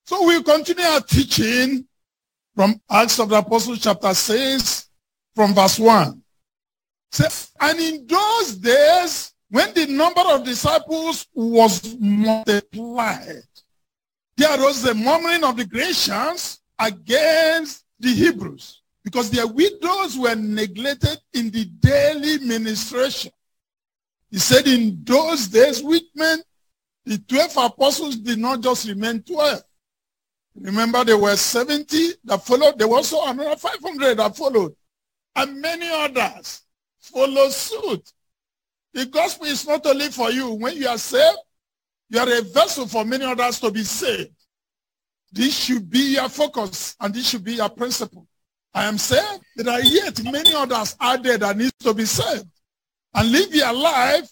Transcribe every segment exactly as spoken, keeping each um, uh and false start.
So we'll continue our teaching from Acts of the Apostles chapter six from verse one. So, and in those days, when the number of disciples was multiplied, there was a murmuring of the Grecians against the Hebrews, because their widows were neglected in the daily ministration. He said in those days, which meant the twelve apostles did not just remain twelve. Remember, there were seventy that followed. There was also another five hundred that followed. And many others followed suit. The gospel is not only for you. When you are saved, you are a vessel for many others to be saved. This should be your focus, and this should be your principle. I am saved, there are yet many others out there that need to be saved. And live your life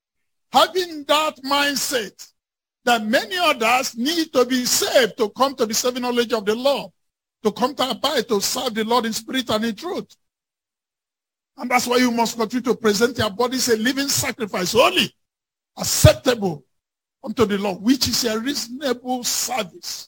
having that mindset that many others need to be saved, to come to the saving knowledge of the Lord, to come to abide, to serve the Lord in spirit and in truth. And that's why you must continue to present your bodies a living sacrifice, holy, acceptable unto the Lord, which is a reasonable service.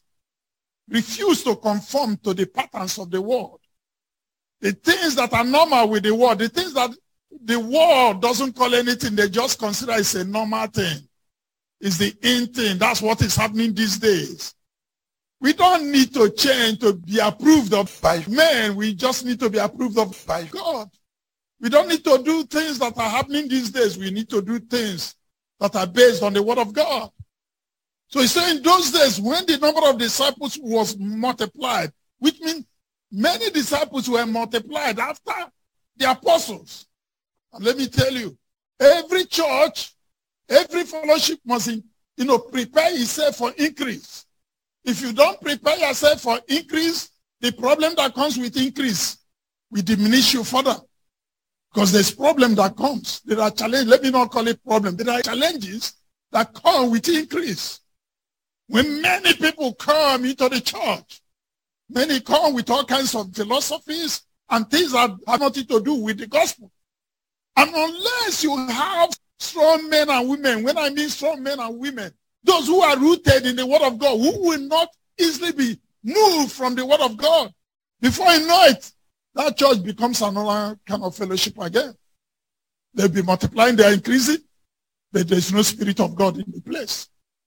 Refuse to conform to the patterns of the world. The things that are normal with the world, the things that the world doesn't call anything, they just consider it's a normal thing. It's the in thing. That's what is happening these days. We don't need to change to be approved of by men. We just need to be approved of by God. We don't need to do things that are happening these days. We need to do things that are based on the word of God. So he's saying in those days, when the number of disciples was multiplied, which means many disciples were multiplied after the apostles. And let me tell you, every church, every fellowship must, you know, prepare itself for increase. If you don't prepare yourself for increase, the problem that comes with increase will diminish you further. Because there's problem that comes. There are challenges. Let me not call it problem. There are challenges that come with increase. When many people come into the church, many come with all kinds of philosophies and things that have nothing to do with the gospel. And unless you have strong men and women, when I mean strong men and women, those who are rooted in the word of God, who will not easily be moved from the word of God, before you know it, that church becomes another kind of fellowship again. They'll be multiplying, they're increasing, but there's no spirit of God in the place.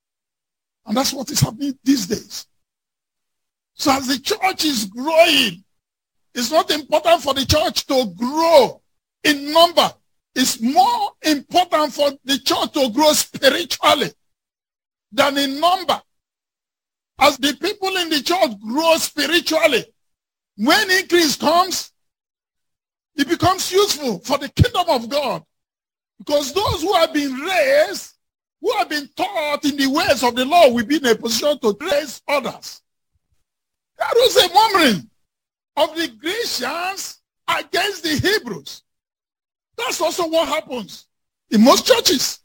And that's what is happening these days. So as the church is growing, it's not important for the church to grow in number. It's more important for the church to grow spiritually than in number. As the people in the church grow spiritually, when increase comes, it becomes useful for the kingdom of God. Because those who have been raised, who have been taught in the ways of the Lord, will be in a position to raise others. There was a murmuring of the Grecians against the Hebrews. That's also what happens in most churches.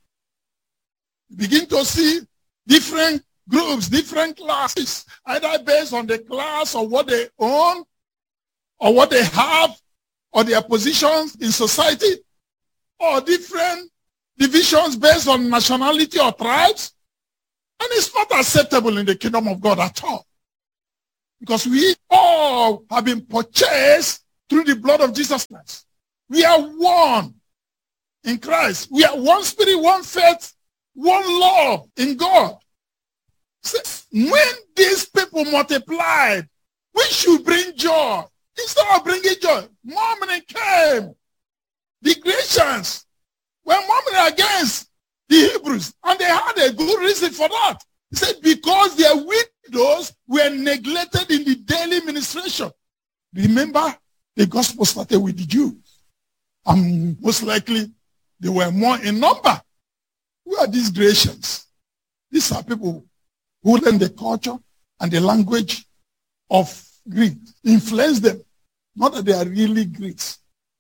You begin to see different groups, different classes, either based on the class or what they own, or what they have, or their positions in society, or different divisions based on nationality or tribes. And it's not acceptable in the kingdom of God at all. Because we all have been purchased through the blood of Jesus Christ. We are one in Christ. We are one spirit, one faith, one love in God. So when these people multiplied, we should bring joy. Instead of bringing joy, murmuring came. The Grecians were murmuring against the Hebrews, and they had a good reason for that. He said, because their widows were neglected in the daily ministration. Remember, the gospel started with the Jews. And most likely, they were more in number. Who are these Grecians? These are people who learn the culture and the language of Greek, influence them. Not that they are really Greeks.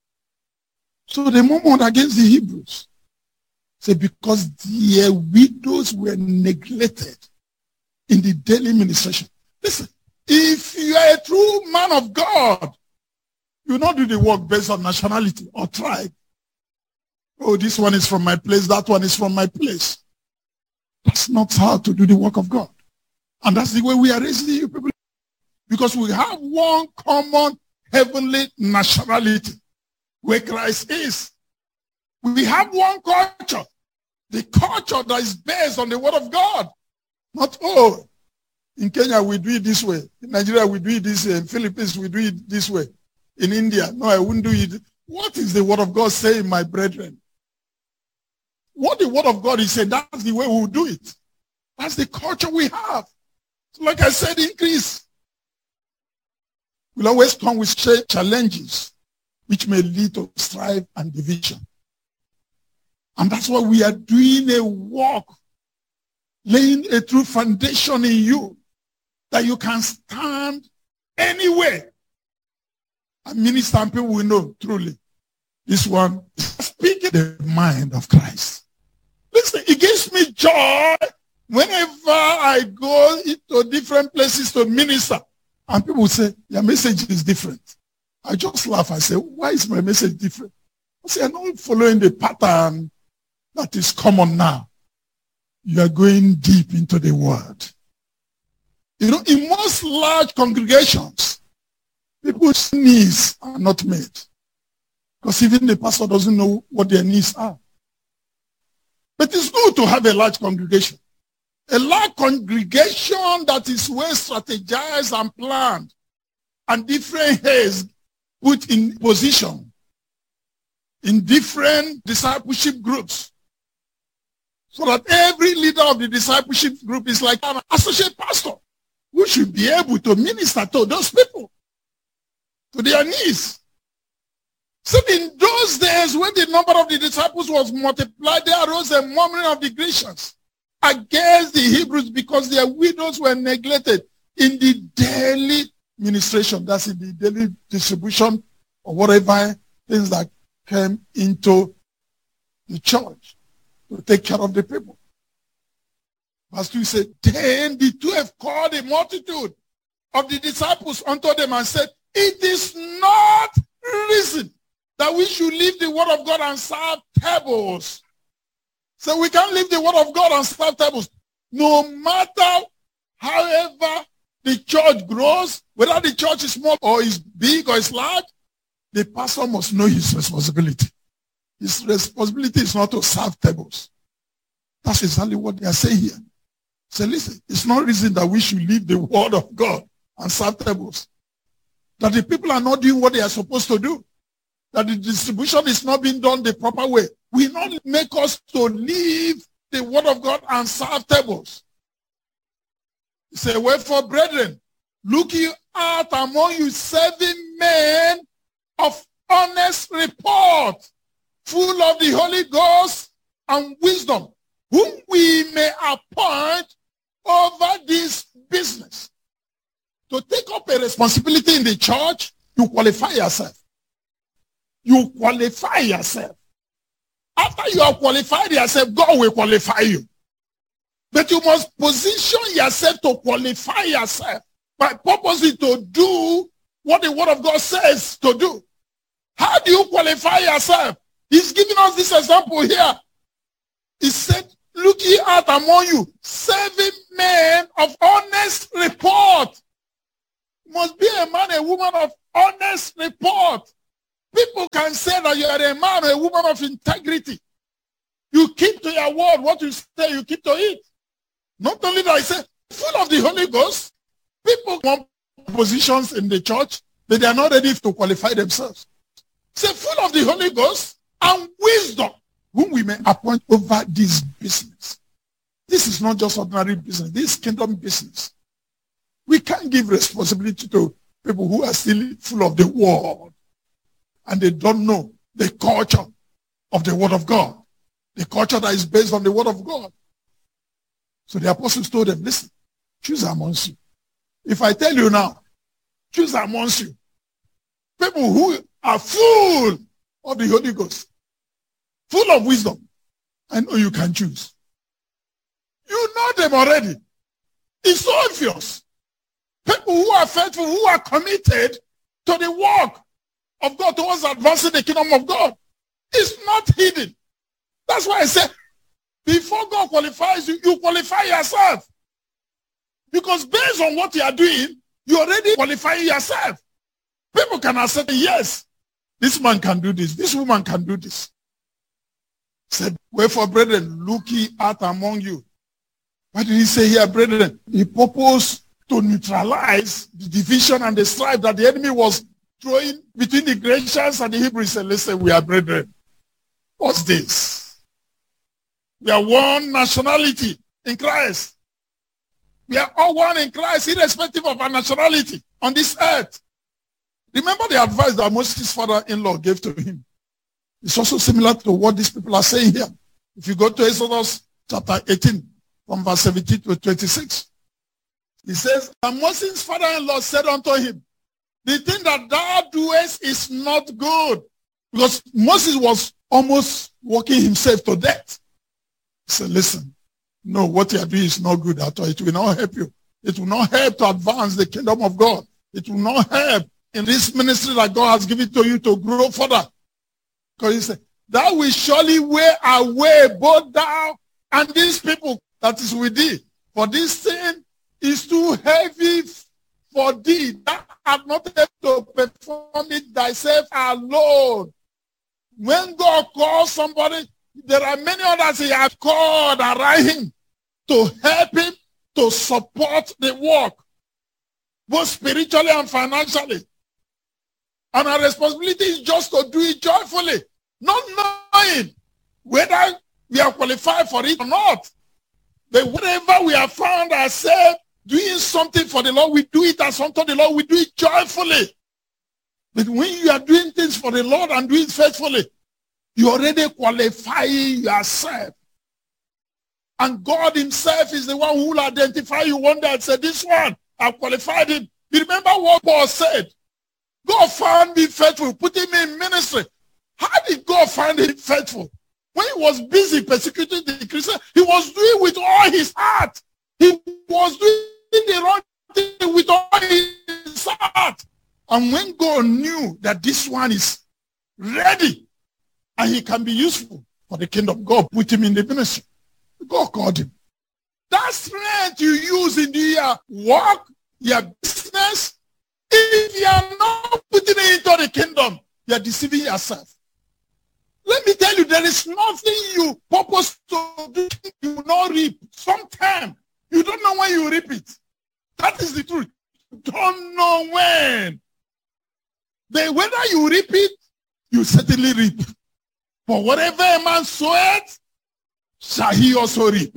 So they murmured against the Hebrews. Say, because their widows were neglected in the daily ministration. Listen, if you are a true man of God, you will not do the work based on nationality or tribe. Oh, this one is from my place, that one is from my place. That's not how to do the work of God. And that's the way we are raising you people. Because we have one common heavenly nationality where Christ is. We have one culture. The culture that is based on the word of God. Not, oh, in Kenya we do it this way. In Nigeria we do it this way. In Philippines we do it this way. In India, no, I wouldn't do it. What is the word of God saying, my brethren? What the word of God is saying, that's the way we will do it. That's the culture we have. So like I said, increase will always come with challenges which may lead to strife and division. And that's why we are doing a work, laying a true foundation in you that you can stand anywhere. And minister and people will know truly this one is speaking the mind of Christ. Listen, it gives me joy whenever I go into different places to minister. And people will say, your message is different. I just laugh. I say, why is my message different? I say, I'm not following the pattern that is common now. You are going deep into the word. You know, in most large congregations, people's needs are not made. Because even the pastor doesn't know what their needs are. But it's good to have a large congregation. A large congregation that is well strategized and planned, and different heads put in position in different discipleship groups. So that every leader of the discipleship group is like an associate pastor who should be able to minister to those people, to their needs. So in those days when the number of the disciples was multiplied, there arose a murmuring of the Grecians against the Hebrews because their widows were neglected in the daily ministration. That's in the daily distribution or whatever things that came into the church to take care of the people. Verse two said, then the twelve called a multitude of the disciples unto them and said, it is not reason that we should leave the word of God and serve tables. So we can't leave the word of God and serve tables. No matter however the church grows, whether the church is small or is big or is large, the pastor must know his responsibility. His responsibility is not to serve tables. That's exactly what they are saying here. So listen, it's not reason that we should leave the word of God and serve tables. That the people are not doing what they are supposed to do. That the distribution is not being done the proper way. Will not make us to leave the word of God and serve tables. He said, wherefore, brethren, look ye out among you seven men of honest report, full of the Holy Ghost and wisdom, whom we may appoint over this business. To take up a responsibility in the church, you qualify yourself. You qualify yourself. After you have qualified yourself, God will qualify you. But you must position yourself to qualify yourself by purposely to do what the word of God says to do. How do you qualify yourself? He's giving us this example here. He said, look ye out among you, seven men of honest report. Must be a man, a woman of honest report. People can say that you are a man or a woman of integrity. You keep to your word. What you say, you keep to it. Not only that, I say, full of the Holy Ghost, people want positions in the church, but they are not ready to qualify themselves. Say, full of the Holy Ghost and wisdom, whom we may appoint over this business. This is not just ordinary business. This is kingdom business. We can't give responsibility to people who are still full of the word and they don't know the culture of the word of God, the culture that is based on the word of God. So the apostles told them, listen, choose amongst you. If I tell you now, choose amongst you people who are full of the Holy Ghost, full of wisdom, I know you can choose. You know them already. It's so obvious. People who are faithful, who are committed to the work of God towards advancing the kingdom of God. It's not hidden. That's why I said, before God qualifies you, you qualify yourself. Because based on what you are doing, you already qualify yourself. People can accept, yes, this man can do this, this woman can do this. Said, wherefore, brethren, look ye out among you. What did he say here, brethren? He purposed to neutralize the division and the strife that the enemy was throwing between the Grecians and the Hebrews. He said, listen, we are brethren. What's this? We are one nationality in Christ. We are all one in Christ, irrespective of our nationality on this earth. Remember the advice that Moses' father-in-law gave to him. It's also similar to what these people are saying here. If you go to Exodus chapter eighteen, from verse seventeen to twenty-six, he says, and Moses' father-in-law said unto him, the thing that thou doest is not good. Because Moses was almost walking himself to death. He said, listen, no, what you are doing is not good at all. It will not help you. It will not help to advance the kingdom of God. It will not help in this ministry that God has given to you to grow further. Because he said, thou will surely wear away both thou and these people that is with thee. For this thing is too heavy for thee. Thou art not able to perform it thyself alone. When God calls somebody, there are many others he has called around him to help him to support the work, both spiritually and financially. And our responsibility is just to do it joyfully, not knowing whether we are qualified for it or not. But whenever we have found ourselves doing something for the Lord, we do it as unto the Lord, we do it joyfully. But when you are doing things for the Lord and doing it faithfully, you already qualify yourself. And God himself is the one who will identify you one day and say, this one, I've qualified him. You remember what Paul said? God found me faithful, put him in ministry. How did God find him faithful? When he was busy persecuting the Christians, he was doing with all his heart. He was doing the wrong thing with all his heart. And when God knew that this one is ready and he can be useful for the kingdom, God put him in the ministry. God called him. That strength you use in your work, your business, if you are not putting it into the kingdom, you are deceiving yourself. Let me tell you, there is nothing you purpose to do you will not reap. Sometime, you don't know when you reap it. That is the truth. You don't know when. But whether you reap it, you certainly reap. For whatever a man soweth, shall he also reap.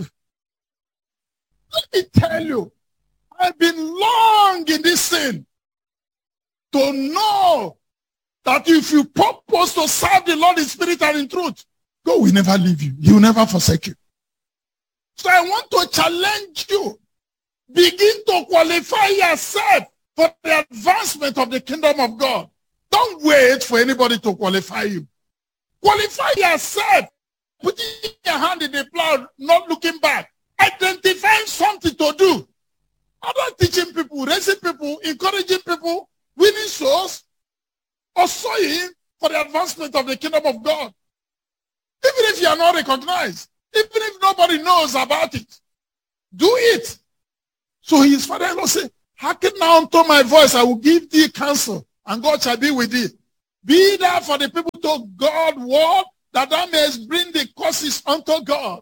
Let me tell you, I've been long in this sin to know that if you purpose to serve the Lord in spirit and in truth, God will never leave you. He will never forsake you. So I want to challenge you. Begin to qualify yourself for the advancement of the kingdom of God. Don't wait for anybody to qualify you. Qualify yourself. Putting your hand in the plow, not looking back. Identifying something to do. I'm not teaching people, raising people, encouraging people, winning souls, or sowing for the advancement of the kingdom of God. Even if you are not recognized, even if nobody knows about it, do it. So his father-in-law said, hearken now unto my voice, I will give thee counsel, and God shall be with thee. Be thou for the people to God word, that thou mayest bring the causes unto God.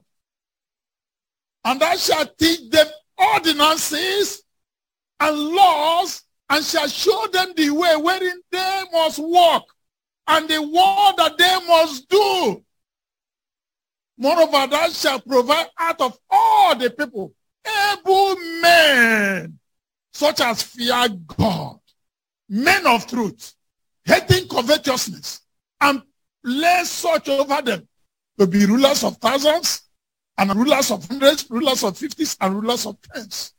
And thou shalt teach them ordinances and laws, and shall show them the way wherein they must walk, and the word that they must do. Moreover, thou shalt provide out of all the people able men, such as fear God, men of truth, hating covetousness, and lay such over them to be rulers of thousands, and rulers of hundreds, rulers of fifties, and rulers of tens.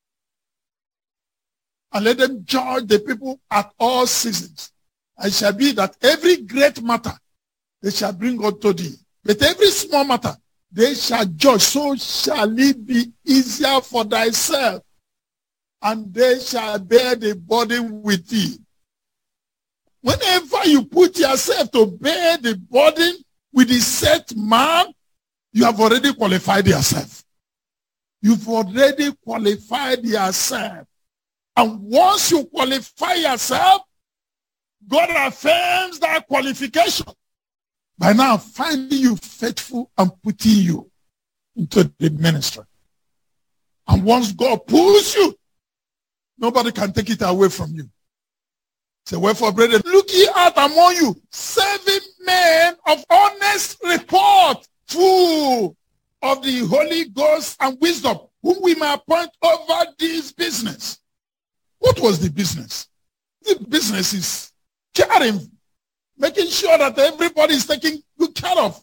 And let them judge the people at all seasons. And it shall be that every great matter they shall bring unto thee. But every small matter they shall judge. So shall it be easier for thyself. And they shall bear the burden with thee. Whenever you put yourself to bear the burden with the set man, you have already qualified yourself. You've already qualified yourself. And once you qualify yourself, God affirms that qualification by now finding you faithful and putting you into the ministry. And once God pulls you, nobody can take it away from you. So wherefore, brethren, look ye out among you seven men of honest report, full of the Holy Ghost and wisdom, whom we may appoint over this business. What was the business? The business is caring, making sure that everybody is taken good care of.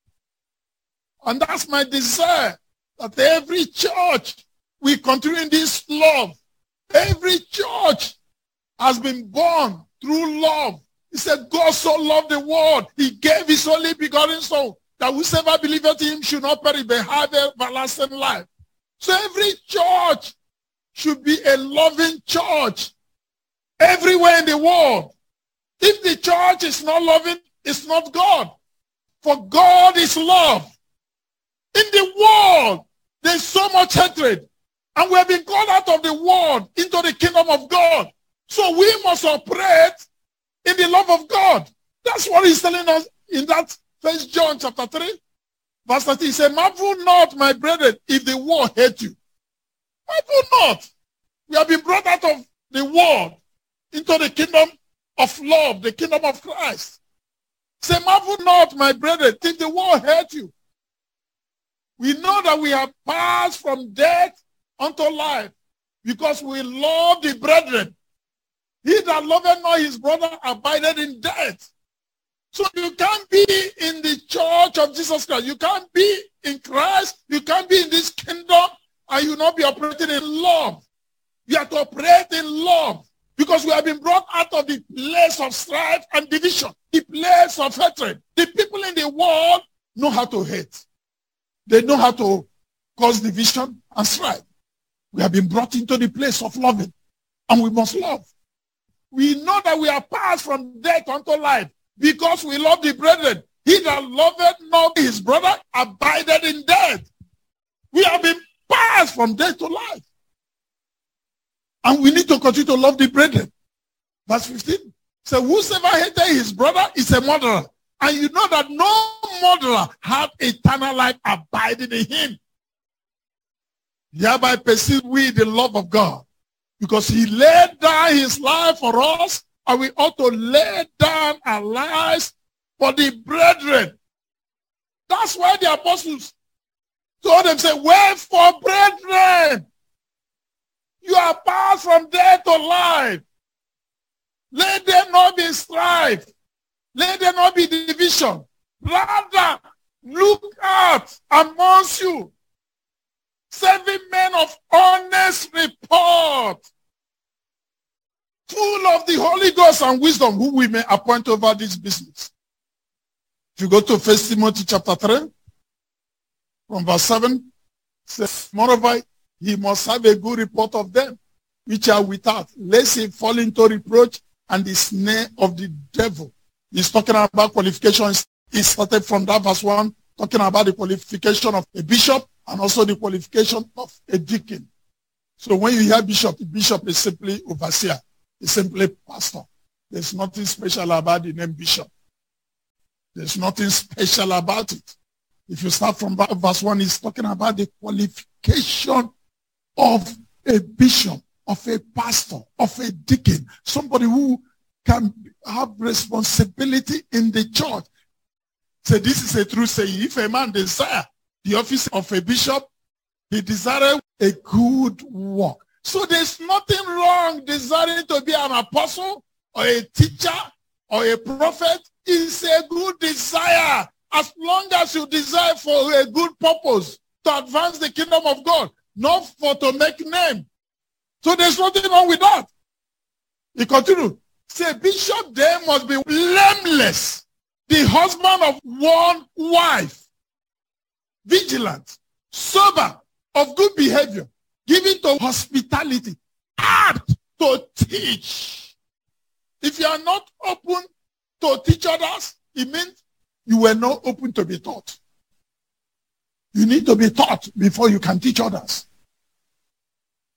And that's my desire, that every church will continue in this love. Every church has been born through love. He said, God so loved the world, he gave his only begotten Son, that whosoever believeth in him should not perish but have everlasting life. So every church should be a loving church everywhere in the world. If the church is not loving, it's not God. For God is love. In the world, there's so much hatred. And we have been called out of the world into the kingdom of God. So we must operate in the love of God. That's what he's telling us in that First John chapter three. Verse thirty, he said, marvel not, my brethren, if the world hate you. Marvel not. We have been brought out of the world into the kingdom of love, the kingdom of Christ. Say, marvel not, my brethren, if the world hate you. We know that we have passed from death unto life because we love the brethren. He that loveth not his brother abideth in death. So you can't be in the church of Jesus Christ. You can't be in Christ. You can't be in this kingdom and you not be operating in love. You have to operate in love because we have been brought out of the place of strife and division, the place of hatred. The people in the world know how to hate. They know how to cause division and strife. We have been brought into the place of loving, and we must love. We know that we are passed from death unto life because we love the brethren. He that loveth not his brother abideth in death. We have been passed from death to life. And we need to continue to love the brethren. Verse fifteen. So whosoever hateth his brother is a murderer. And you know that no murderer hath eternal life abiding in him. Thereby perceive we the love of God, because he laid down his life for us, and we ought to lay down our lives for the brethren. That's why the apostles told them, say, wherefore, brethren, you are passed from death to life. Let there not be strife. Let there not be division. Rather, look out amongst you seven men of honest report, full of the Holy Ghost and wisdom, who we may appoint over this business. If you go to First Timothy chapter three, from verse seven, says, moreover, he must have a good report of them which are without, lest he fall into reproach and the snare of the devil. He's talking about qualifications. He started from that verse one, talking about the qualification of a bishop and also the qualification of a deacon. So when you hear bishop, bishop is simply overseer. It's simply pastor. There's nothing special about the name bishop. There's nothing special about it. If you start from verse one, he's talking about the qualification of a bishop, of a pastor, of a deacon, somebody who can have responsibility in the church. So this is a true saying. If a man desire the office of a bishop, he desires a good work. So there's nothing wrong desiring to be an apostle or a teacher or a prophet. It's a good desire, as long as you desire for a good purpose to advance the kingdom of God, not for to make name. So there's nothing wrong with that. He continued. Say, bishop then must be blameless, the husband of one wife, vigilant, sober, of good behavior, given to hospitality, apt to teach. If you are not open to teach others, it means you were not open to be taught. You need to be taught before you can teach others.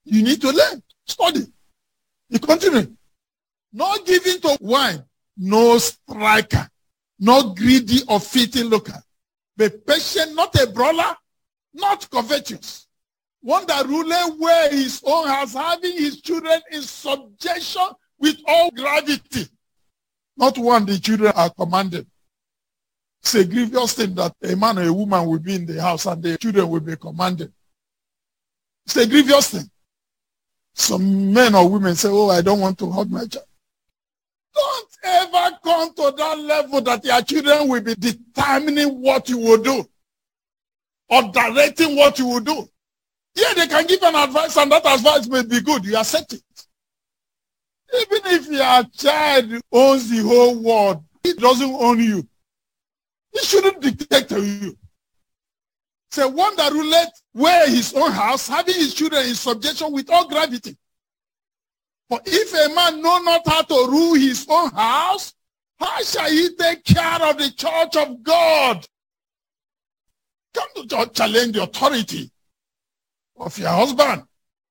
You need to learn, study. You continue. Not giving to wine, no striker, not greedy or filthy lucre. Be patient, not a brawler, not covetous. One that ruleth where his own house, having his children in subjection with all gravity. Not one the children are commanded. It's a grievous thing that a man or a woman will be in the house and the children will be commanded. It's a grievous thing. Some men or women say, oh, I don't want to hug my child. Don't ever come to that level that your children will be determining what you will do or directing what you will do. Yeah, they can give an advice and that advice may be good. You accept it. Even if your child owns the whole world, he doesn't own you. He shouldn't dictate to you. Say, one that ruleth where his own house, having his children in subjection with all gravity. For if a man know not how to rule his own house, how shall he take care of the church of God? Come to church, challenge the authority of your husband.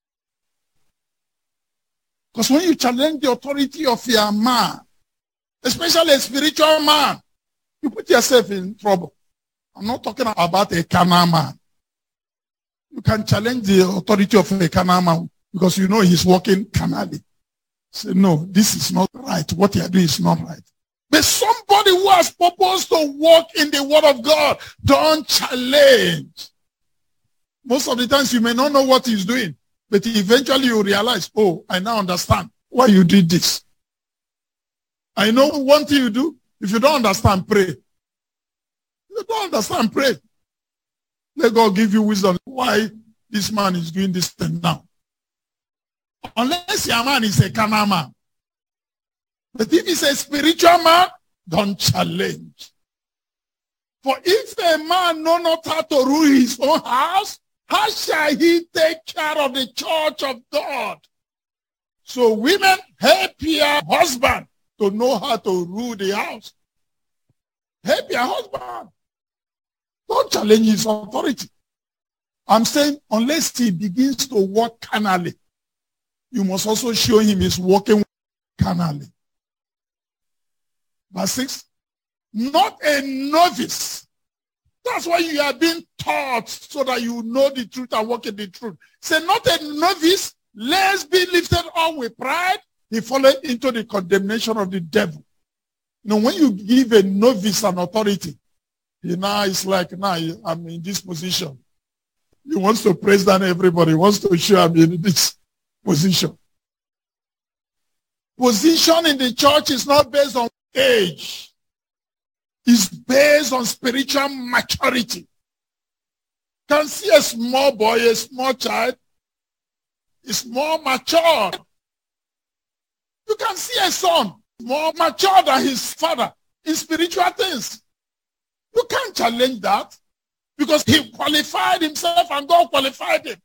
Because when you challenge the authority of your man, especially a spiritual man, you put yourself in trouble. I'm not talking about a carnal man. You can challenge the authority of a carnal man because you know he's working carnally. Say, no, this is not right. What you are doing is not right. But somebody who has purpose to walk in the word of God, don't challenge. Most of the times you may not know what he's doing, but eventually you realize, oh, I now understand why you did this. I know one thing you do. If you don't understand, pray. You don't understand, pray. Let God give you wisdom why this man is doing this thing now. Unless your man is a carnal man. But if he's a spiritual man, don't challenge. For if a man know not how to rule his own house, how shall he take care of the church of God? So women, help your husband to know how to rule the house. Help your husband. Don't challenge his authority. I'm saying unless he begins to walk carnally, you must also show him he's walking carnally. Verse six. Not a novice. That's why you are being taught so that you know the truth and walk in the truth. Say, not a novice, lest be lifted up with pride, he falleth into the condemnation of the devil. You know, when you give a novice an authority, he now is like, now I'm in this position. He wants to praise down everybody. He wants to show I'm in this position. Position in the church is not based on age. It's based on spiritual maturity. You can see a small boy, a small child, is more mature. You can see a son more mature than his father in spiritual things. You can't challenge that because he qualified himself and God qualified him.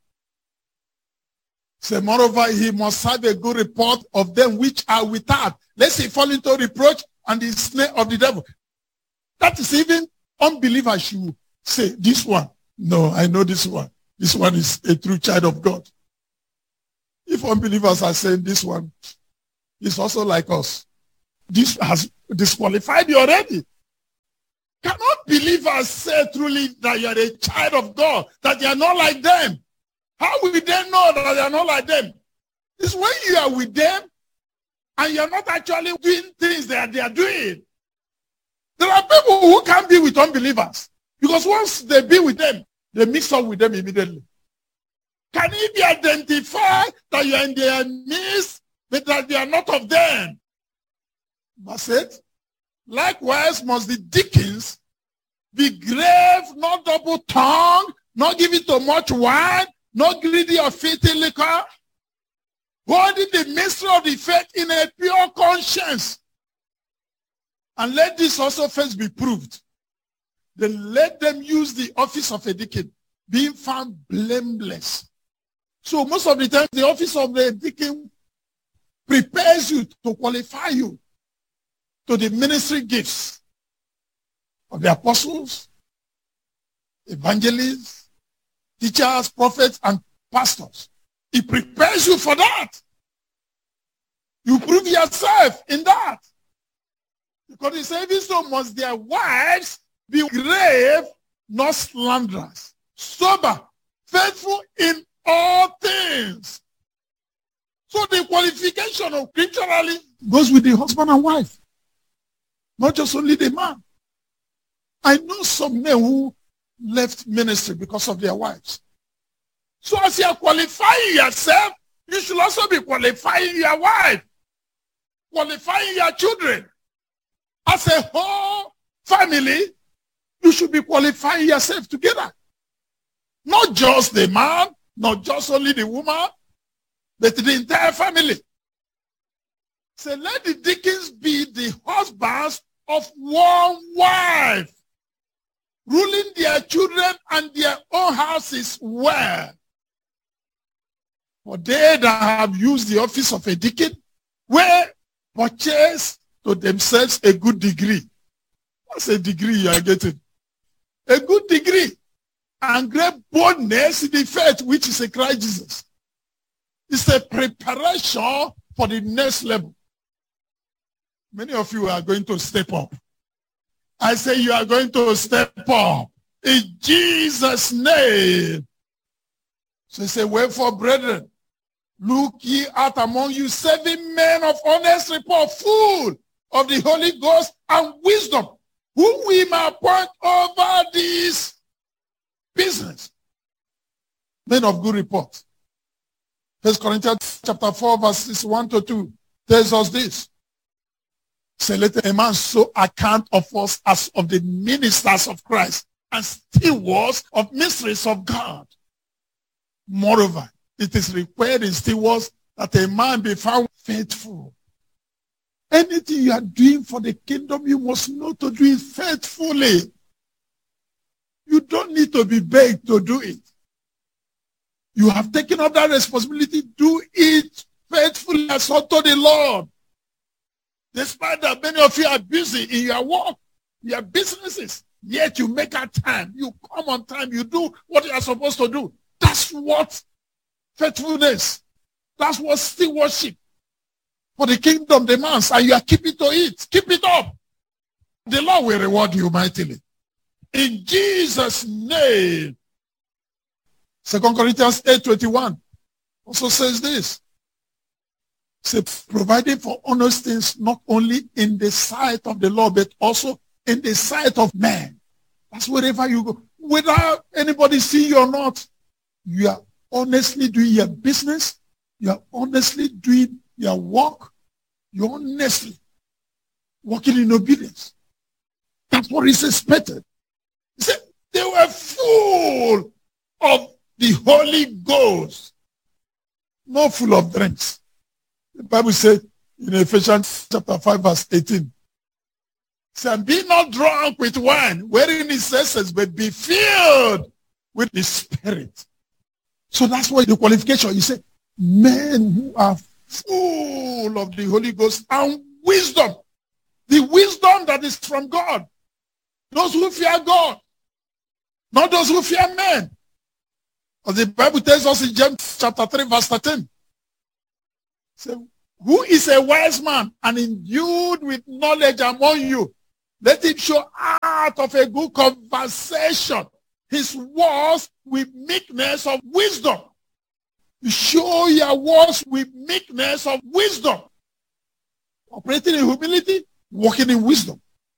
So moreover, he must have a good report of them which are without, lest he fall into reproach and the snare of the devil. That is even unbelievers should say, this one, no, I know this one. This one is a true child of God. If unbelievers are saying this one is also like us, this has disqualified you already. Cannot believers say truly that you are a child of God, that you are not like them? How will they know that they are not like them? It's when you are with them and you are not actually doing things that they are doing. There are people who can't be with unbelievers because once they be with them, they mix up with them immediately. Can it be identified that you are in their midst, but that they are not of them? Verse eight. Likewise must the deacons be grave, not double-tongued, not giving to much wine, not greedy of filthy liquor, holding the mystery of the faith in a pure conscience. And let this also first be proved. Then let them use the office of a deacon, being found blameless. So most of the time, the office of the deacon prepares you to qualify you to the ministry gifts of the apostles, evangelists, teachers, prophets, and pastors. It prepares you for that. You prove yourself in that. Because he said, even so must their wives be grave, not slanderers, sober, faithful in all things. So the qualification of scripturally goes with the husband and wife, not just only the man. I know some men who left ministry because of their wives. So as you are qualifying yourself, you should also be qualifying your wife, qualifying your children. As a whole family, you should be qualifying yourself together. Not just the man, not just only the woman, but the entire family. So let the deacons be the husbands of one wife, ruling their children and their own houses well. For they that have used the office of a deacon will purchase to themselves a good degree. What's a degree you are getting? A good degree and great boldness in the faith which is in Christ Jesus. It's a preparation for the next level. Many of you are going to step up. I say you are going to step up in Jesus' name. So he said, wherefore, brethren, look ye out among you seven men of honest report, full of the Holy Ghost and wisdom, whom we may appoint over this business. Men of good report. First Corinthians chapter four, verses one to two tells us this. Say, let a man so account of us as of the ministers of Christ and stewards of mysteries of God. Moreover, it is required in stewards that a man be found faithful. Anything you are doing for the kingdom, you must know to do it faithfully. You don't need to be begged to do it. You have taken up that responsibility. Do it faithfully as unto the Lord. Despite that many of you are busy in your work, your businesses, yet you make out time. You come on time. You do what you are supposed to do. That's what faithfulness, that's what stewardship for the kingdom demands, and you are keeping to it. Keep it up. The Lord will reward you mightily. In Jesus' name. Second Corinthians eight twenty-one also says this. Say, providing for honest things not only in the sight of the Lord, but also in the sight of man. That's wherever you go. Without anybody seeing you or not, you are honestly doing your business. You are honestly doing your work. You're honestly walking in obedience. That's what is expected. He said, they were full of the Holy Ghost, not full of drinks. The Bible said in Ephesians chapter five, verse eighteen, say, be not drunk with wine, wherein is excess, but be filled with the Spirit. So that's why the qualification, you say, men who are full of the Holy Ghost and wisdom. The wisdom that is from God. Those who fear God. Not those who fear men. As the Bible tells us in James chapter three, verse thirteen. So, who is a wise man and endued with knowledge among you? Let him show out of a good conversation his words with meekness of wisdom. You show your words with meekness of wisdom. Operating in humility, walking in wisdom.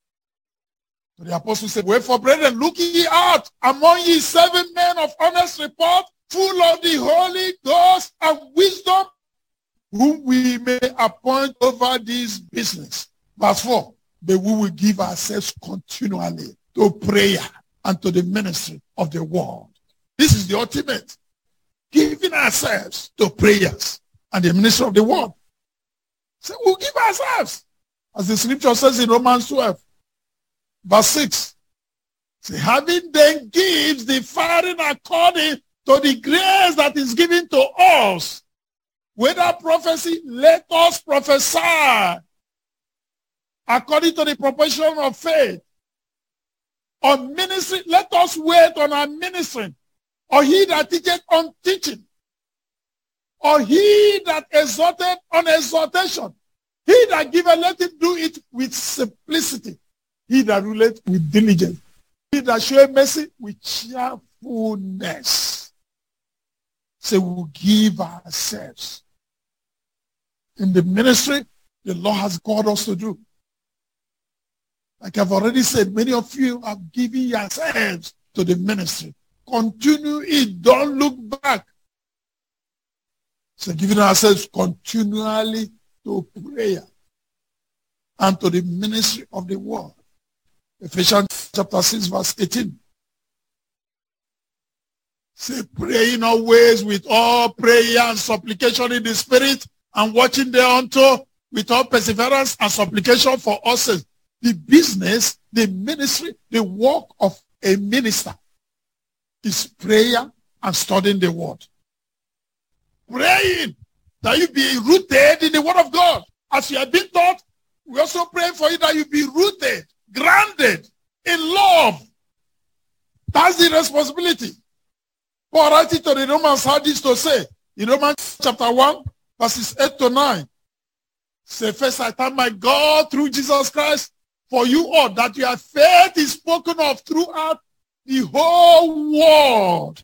So the apostle said, wherefore, brethren, look ye out among ye seven men of honest report, full of the Holy Ghost and wisdom, whom we may appoint over this business. Verse four, but we will give ourselves continually to prayer and to the ministry of the word. This is the ultimate. Giving ourselves to prayers and the ministry of the word. So we'll give ourselves. As the scripture says in Romans twelve, verse six. Say, having then gives differing according to the grace that is given to us. Whether prophecy, let us prophesy according to the proportion of faith. On ministry, let us wait on our ministry. Or he that teacheth on teaching. or he that exhorted on exhortation. He that giveth, let him do it with simplicity. He that ruleth with diligence. He that showeth mercy with cheerfulness. So we'll give ourselves. In the ministry, the Lord has called us to do. Like I've already said, many of you have given yourselves to the ministry. Continue it. Don't look back. So giving ourselves continually to prayer and to the ministry of the word. Ephesians chapter six verse eighteen. Say, praying always with all prayer and supplication in the spirit, and watching thereunto with all perseverance and supplication for us. The business, the ministry, the work of a minister is prayer and studying the word. Praying that you be rooted in the word of God. As you have been taught, we also pray for you that you be rooted, grounded in love. That's the responsibility. Paul writing to the Romans had this to say in Romans chapter one, verses eight to nine. Say, first I thank my God through Jesus Christ for you all, that your faith is spoken of throughout the whole world.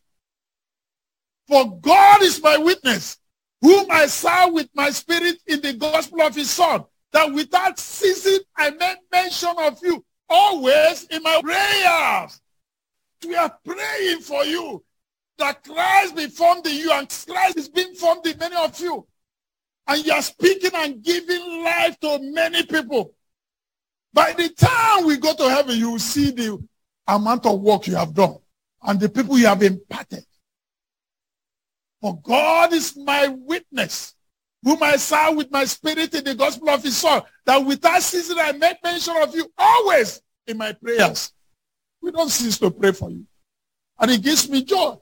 For God is my witness, whom I serve with my spirit in the gospel of his Son, that without ceasing I make mention of you always in my prayers. We are praying for you, that Christ be formed in you, and Christ is being formed in many of you. And you are speaking and giving life to many people. By the time we go to heaven, you will see the amount of work you have done and the people you have imparted. For God is my witness, whom I serve with my spirit in the gospel of his Son, that without ceasing I make mention of you always in my prayers. We don't cease to pray for you. And it gives me joy.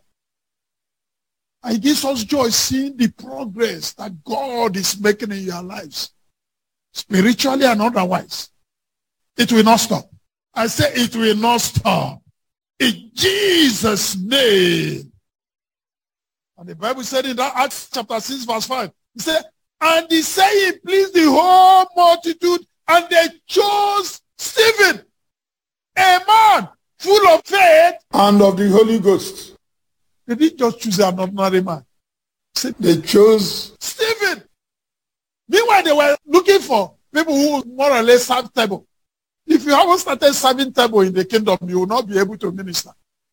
And it gives us joy seeing the progress that God is making in your lives, spiritually and otherwise. It will not stop. I say it will not stop. In Jesus' name. And the Bible said in that Acts chapter six verse five, he said, and he said it pleased the whole multitude, and they chose Stephen, a man full of faith and of the Holy Ghost. They didn't just choose an ordinary man. They chose Stephen. Meanwhile, they were looking for people who more or less serve table. If you haven't started serving table in the kingdom, you will not be able to minister.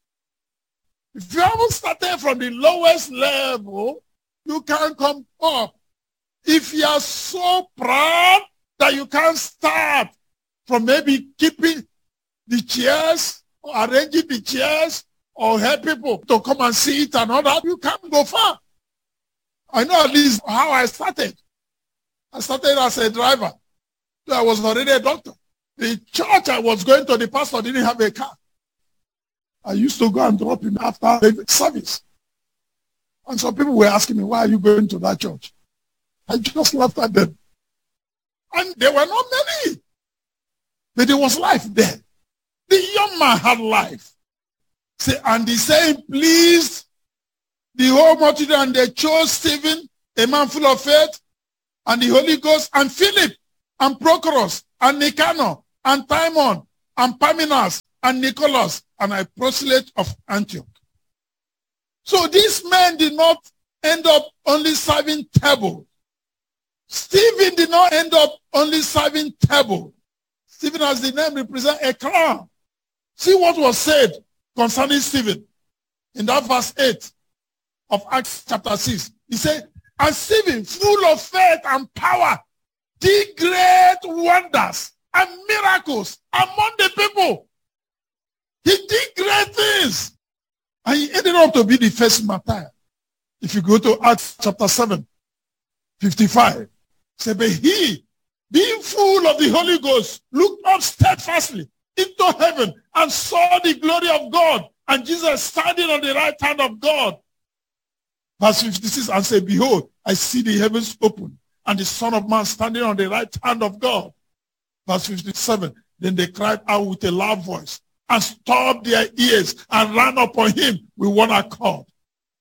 If you haven't started from the lowest level, you can't come up. If you are so proud that you can't start from maybe keeping the chairs, or arranging the chairs, or help people to come and see it and all that, you can't go far. I know at least how I started. I started as a driver. So I was already a doctor. The church I was going to, the pastor didn't have a car. I used to go and drop him after the service. And some people were asking me, why are you going to that church? I just laughed at them. And there were not many. But there was life there. The young man had life. Say, and the saying pleased the whole multitude, and they chose Stephen, a man full of faith, and the Holy Ghost, and Philip, and Prochorus, and Nicanor, and Timon, and Parmenas, and Nicholas, and a proselyte of Antioch. So these men did not end up only serving table. Stephen did not end up only serving table. Stephen, as the name represents, a crown. See what was said concerning Stephen in that verse eight of Acts chapter six. He said, and Stephen, full of faith and power, did great wonders and miracles among the people. He did great things. And he ended up to be the first martyr. If you go to Acts chapter seven, fifty-five, say, but he, being full of the Holy Ghost, looked up steadfastly into heaven and saw the glory of God, and Jesus standing on the right hand of God. Verse fifty-six, and said, behold, I see the heavens open, and the Son of Man standing on the right hand of God. Verse fifty-seven, then they cried out with a loud voice, and stopped their ears, and ran upon him with one accord.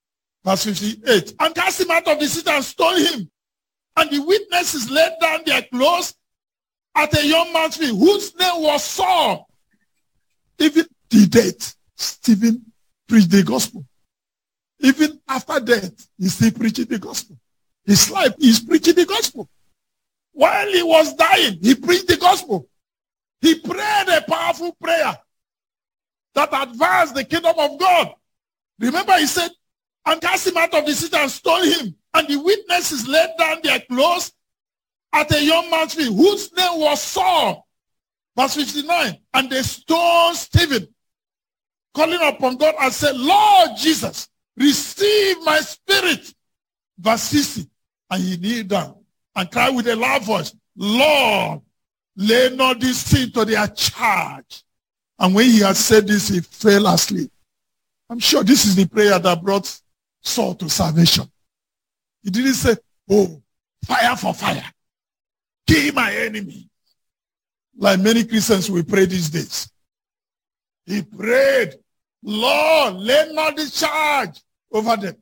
Verse fifty-eight. And cast him out of the city and stone him. And the witnesses laid down their clothes at a young man's feet, whose name was Saul. Even the death, Stephen preached the gospel. Even after death, he's still preaching the gospel. His life, he's preaching the gospel. While he was dying, he preached the gospel. He prayed a powerful prayer that advanced the kingdom of God. Remember, he said, and cast him out of the city and stone him. And the witnesses laid down their clothes at a young man's feet, whose name was Saul. Verse fifty-nine. And they stoned Stephen, calling upon God and said, Lord Jesus, receive my spirit. Verse sixty. And he kneeled down and cried with a loud voice, Lord, lay not this sin to their charge. And when he had said this, he fell asleep. I'm sure this is the prayer that brought Saul to salvation. He didn't say, oh, fire for fire. Kill my enemy. Like many Christians will pray these days. He prayed, Lord, lay not the charge over them.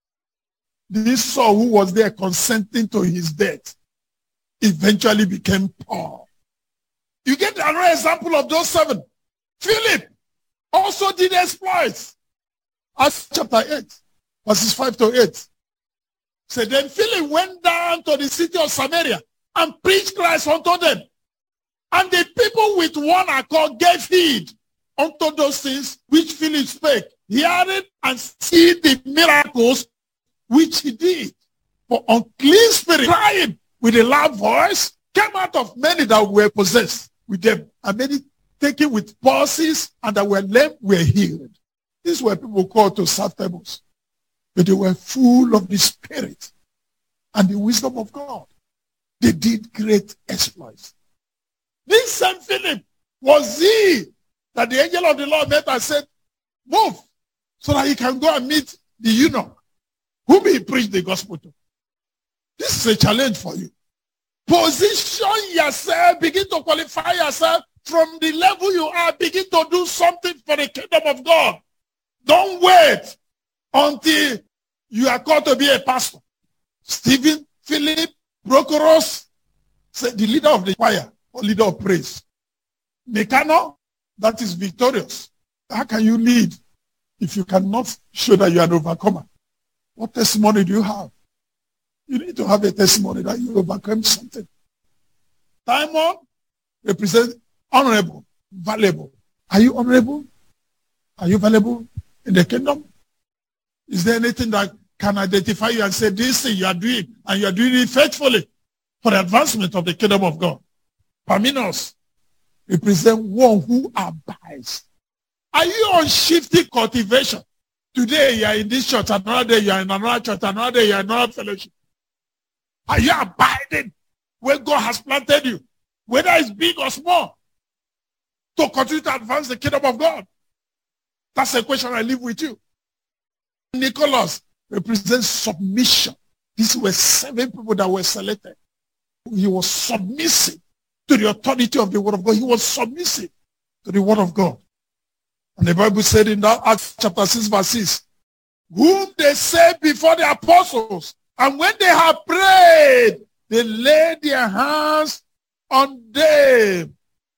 This Saul, who was there consenting to his death, eventually became Paul. You get another example of those seven. Philip also did exploits. Acts chapter eight, verses five to eight. So then Philip went down to the city of Samaria and preached Christ unto them. And the people with one accord gave heed unto those things which Philip spake, hearing and seeing the miracles which he did. For unclean spirit, crying with a loud voice, came out of many that were possessed with them, and many taken with palsies, and that were lame were healed. These were people called to serve tables, but they were full of the Spirit and the wisdom of God. They did great exploits. This same Philip was he that the angel of the Lord met and said, move, so that he can go and meet the eunuch whom he preached the gospel to. This is a challenge for you. Position yourself, begin to qualify yourself from the level you are, begin to do something for the kingdom of God. Don't wait until you are called to be a pastor. Stephen, Philip, Prochorus, the leader of the choir or leader of praise. Nicanor, that is victorious. How can you lead if you cannot show that you are an overcomer? What testimony do you have? You need to have a testimony that you overcome something. Timon represents honorable, valuable. Are you honorable? Are you valuable in the kingdom? Is there anything that can identify you and say, this thing you are doing, and you are doing it faithfully for the advancement of the kingdom of God? Parmenas represent one who abides. Are you on shifty cultivation? Today you are in this church, another day you are in another church, another day you are in another fellowship. Are you abiding where God has planted you, whether it's big or small, to continue to advance the kingdom of God? That's a question I leave with you. Nicholas represents submission. These were seven people that were selected. He was submissive to the authority of the word of God. He was submissive to the word of God. And the Bible said in that Acts chapter six, verse six, whom they set before the apostles, and when they had prayed, they laid their hands on them.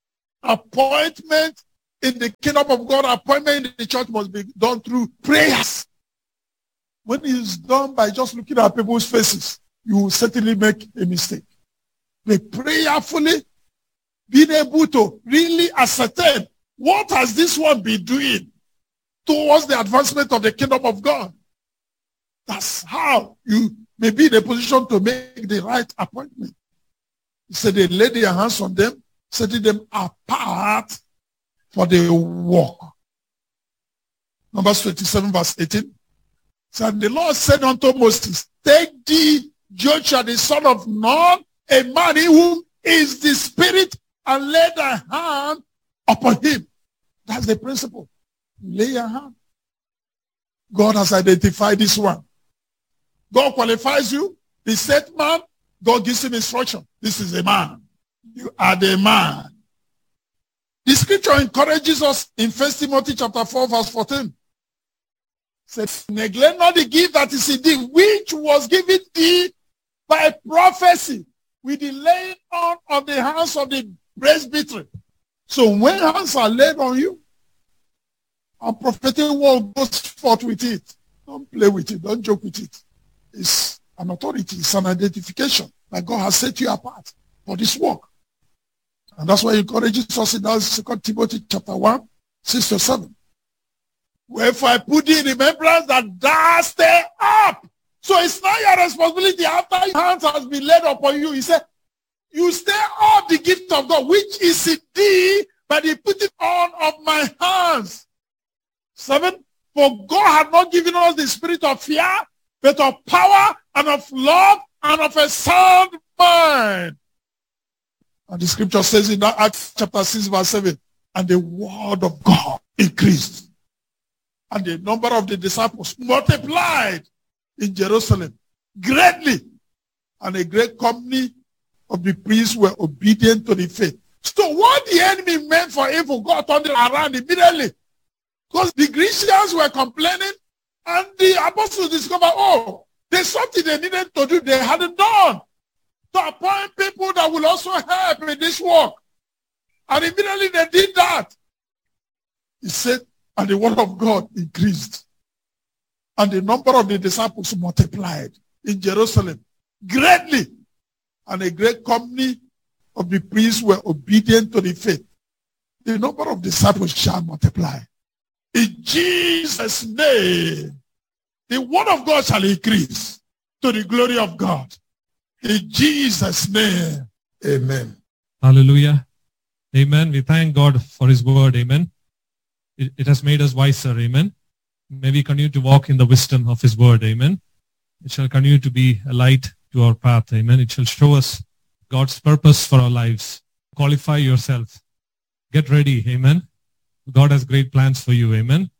Appointment in the kingdom of God, appointment in the church must be done through prayers. When it's done by just looking at people's faces, you will certainly make a mistake. But prayerfully, being able to really ascertain what has this one been doing towards the advancement of the kingdom of God. That's how you may be in a position to make the right appointment. He said they laid their hands on them, setting them apart for the work. Numbers twenty-seven, verse eighteen. So the Lord said unto Moses, take thee Joshua the son of Nun, a man in whom is the Spirit, and lay thy hand upon him. That's the principle. Lay your hand. God has identified this one. God qualifies you. The set man, God gives him instruction. This is a man. You are the man. The scripture encourages us in First Timothy chapter four, verse fourteen. Said, neglect not the gift that is in thee, which was given thee by prophecy with the laying on of the hands of the presbytery. So when hands are laid on you, a prophetic word goes forth with it. Don't play with it. Don't joke with it. It's an authority. It's an identification that God has set you apart for this work. And that's why he encourages us in that Second Timothy chapter one, six to seven. Wherefore I put thee in remembrance that thou stay up. So it's not your responsibility after your hands has been laid upon you. He said, you stay up the gift of God, which is in thee, by the putting on of my hands. Seven, for God had not given us the spirit of fear, but of power and of love and of a sound mind. And the scripture says in Acts chapter six, verse seven, and the word of God increased. And the number of the disciples multiplied in Jerusalem greatly. And a great company of the priests were obedient to the faith. So what the enemy meant for evil, God turned it around immediately. Because the Christians were complaining, and the apostles discovered, oh, there's something they needed to do they hadn't done. To appoint people that will also help in this work. And immediately they did that. He said, and the word of God increased. And the number of the disciples multiplied in Jerusalem greatly. And a great company of the priests were obedient to the faith. The number of disciples shall multiply. In Jesus' name, the word of God shall increase to the glory of God. In Jesus' name, amen. Hallelujah. Amen. We thank God for his word. Amen. It, it has made us wiser. Amen. May we continue to walk in the wisdom of his word. Amen. It shall continue to be a light to our path. Amen. It shall show us God's purpose for our lives. Qualify yourself. Get ready. Amen. God has great plans for you. Amen.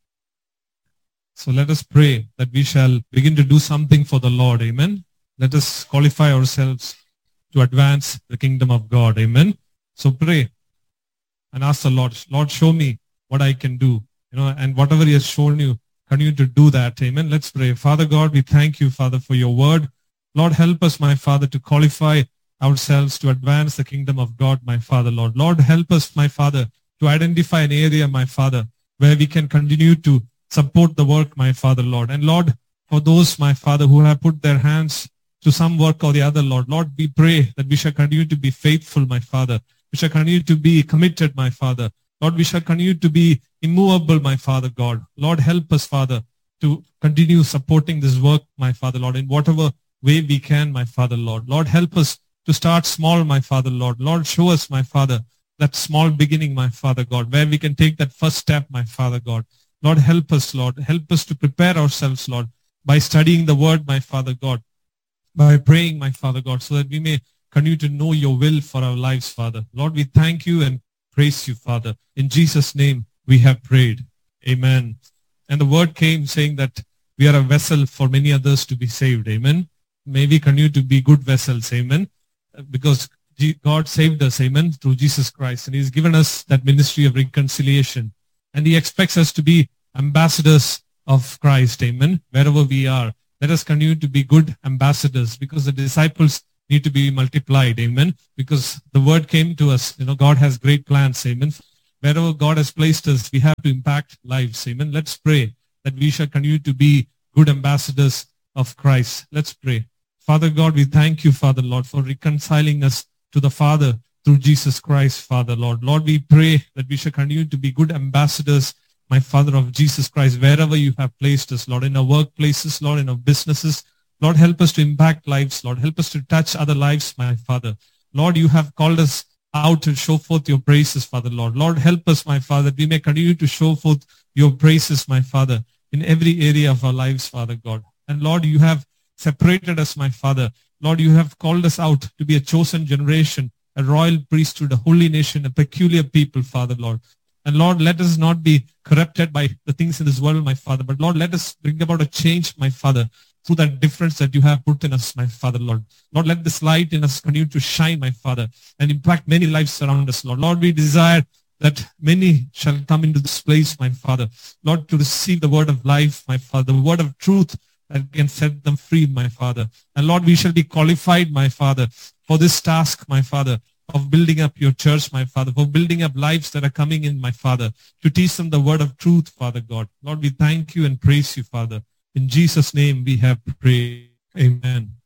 So let us pray that we shall begin to do something for the Lord. Amen. Let us qualify ourselves to advance the kingdom of God. Amen. So pray and ask the Lord, Lord, show me what I can do. You know, and whatever he has shown you, continue to do that. Amen. Let's pray. Father God, we thank you, Father, for your word. Lord, help us, my Father, to qualify ourselves to advance the kingdom of God, my Father, Lord. Lord, help us, my Father, to identify an area, my Father, where we can continue to support the work, my Father, Lord. And Lord, for those, my Father, who have put their hands to some work or the other, Lord, Lord, we pray that we shall continue to be faithful, my Father. We shall continue to be committed, my Father. Lord, we shall continue to be immovable, my Father, God. Lord, help us, Father, to continue supporting this work, my Father, Lord, in whatever way we can, my Father, Lord. Lord, help us to start small, my Father, Lord. Lord, show us, my Father, that small beginning, my Father, God, where we can take that first step, my Father, God. Lord, help us, Lord. Help us to prepare ourselves, Lord, by studying the word, my Father, God, by praying, my Father, God, so that we may continue to know your will for our lives, Father. Lord, we thank you and praise you, Father. In Jesus' name, we have prayed. Amen. And the word came saying that we are a vessel for many others to be saved. Amen. May we continue to be good vessels. Amen. Because God saved us. Amen. Through Jesus Christ. And he's given us that ministry of reconciliation. And he expects us to be ambassadors of Christ. Amen. Wherever we are, let us continue to be good ambassadors, because the disciples need to be multiplied. Amen. Because the word came to us. You know, God has great plans. Amen. Wherever God has placed us, we have to impact lives. Amen. Let's pray that we shall continue to be good ambassadors of Christ. Let's pray. Father God, we thank you, Father, Lord, for reconciling us to the Father through Jesus Christ, Father, Lord. Lord, we pray that we shall continue to be good ambassadors, my Father, of Jesus Christ, wherever you have placed us, Lord, in our workplaces, Lord, in our businesses. Lord, help us to impact lives, Lord. Help us to touch other lives, my Father. Lord, you have called us out to show forth your praises, Father, Lord. Lord, help us, my Father, that we may continue to show forth your praises, my Father, in every area of our lives, Father God. And Lord, you have separated us, my Father. Lord, you have called us out to be a chosen generation, a royal priesthood, a holy nation, a peculiar people, Father, Lord. And Lord, let us not be corrupted by the things in this world, my Father. But Lord, let us bring about a change, my Father, through that difference that you have put in us, my Father, Lord. Lord, let this light in us continue to shine, my Father, and impact many lives around us, Lord. Lord, we desire that many shall come into this place, my Father. Lord, to receive the word of life, my Father, the word of truth that can set them free, my Father. And Lord, we shall be qualified, my Father, for this task, my Father, of building up your church, my Father, for building up lives that are coming in, my Father, to teach them the word of truth, Father God. Lord, we thank you and praise you, Father. In Jesus' name we have prayed. Amen.